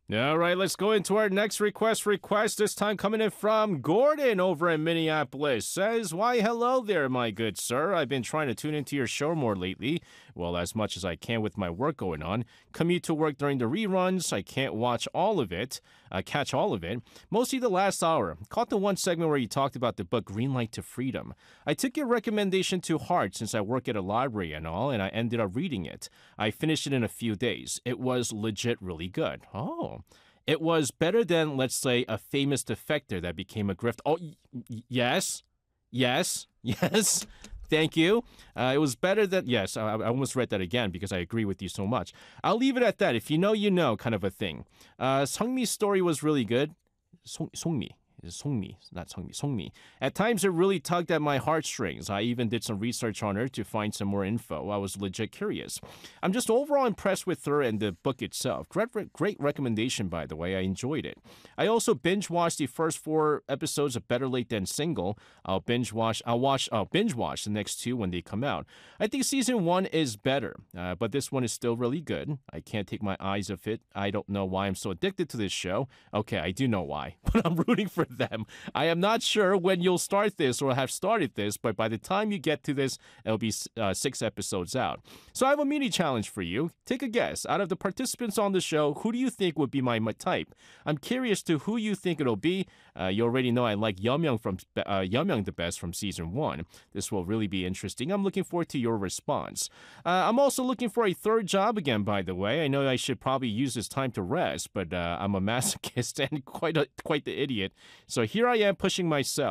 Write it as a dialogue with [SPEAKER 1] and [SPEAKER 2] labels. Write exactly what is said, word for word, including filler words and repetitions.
[SPEAKER 1] All right, let's go into our next request. Request this time coming in from Gordon over in Minneapolis. Says, why, hello there, my good sir. I've been trying to tune into your show more lately. Well, as much as I can with my work going on. Commute to work during the reruns. I can't watch all of it, uh, catch all of it. Mostly the last hour. Caught the one segment where you talked about the book Green Light to Freedom. I took your recommendation to heart since I work at a library and all, and I ended up reading it. I finished it in a few days. It was legit really good. Oh. It was better than, let's say, a famous defector that became a grift. Oh, y- y- yes, yes, yes. Thank you. Uh, it was better than, yes, I, I almost read that again because I agree with you so much. I'll leave it at that. If you know, you know, kind of a thing. Uh, Sungmi's story was really good. Song, Songmi. Is Songmi, not Songmi, Songmi. At times, it really tugged at my heartstrings. I even did some research on her to find some more info. I was legit curious. I'm just overall impressed with her and the book itself. Great, great recommendation, by the way. I enjoyed it. I also binge watched the first four episodes of Better Late Than Single. I'll binge watch. I'll watch. I'll binge watch the next two when they come out. I think season one is better, uh, but this one is still really good. I can't take my eyes off it. I don't know why I'm so addicted to this show. Okay, I do know why, but I'm rooting for them. I am not sure when you'll start this or have started this, but by the time you get to this, it'll be uh, six episodes out. So I have a mini challenge for you. Take a guess. Out of the participants on the show, who do you think would be my, my type? I'm curious to who you think it'll be. Uh, you already know I like Yeomyoung from uh, Yeomyoung the best from season one. This will really be interesting. I'm looking forward to your response. Uh, I'm also looking for a third job again, by the way. I know I should probably use this time to rest, but uh, I'm a masochist and quite a, quite the idiot. So here I am pushing myself.